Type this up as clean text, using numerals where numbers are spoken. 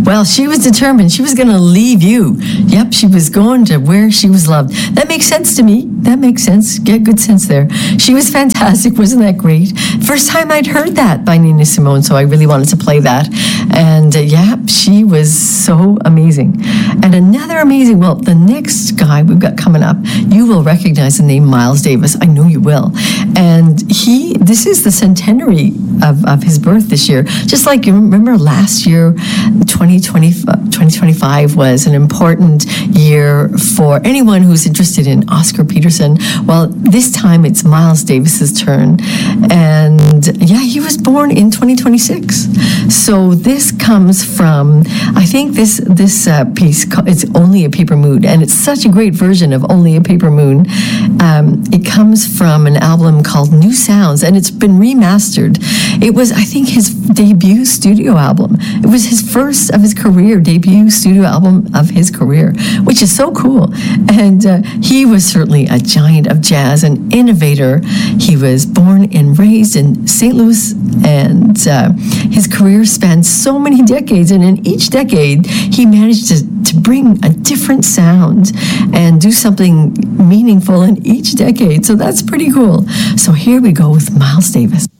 Well, she was determined. She was going to leave you. Yep, she was going to where she was loved. That makes sense to me. That makes sense. Get good sense there. She was fantastic. Wasn't that great? First time I'd heard that by Nina Simone, so I really wanted to play that. And yeah, she was so amazing. And another amazing, well, the next guy we've got coming up, you will recognize the name Miles Davis. I know you will. And this is the centenary of his birth this year. Just like you remember last year, 2025 was an important year for anyone who's interested in Oscar Peterson. Well, this time it's Miles Davis's turn. And yeah, he was born in 2026. So this comes from, I think this piece, it's Only a Paper Moon, and it's such a great version of Only a Paper Moon. It comes from an album called New Sounds, and it's been remastered. It was, I think, his debut studio album. It was his first of his career, debut studio album of his career, which is so cool. And he was certainly a giant of jazz, an innovator. He was born and raised in St. Louis, and his career spanned so many decades, and in each decade, he managed to bring a different sound and do something meaningful in each decade. So that's pretty cool. So here we go with Miles Davis.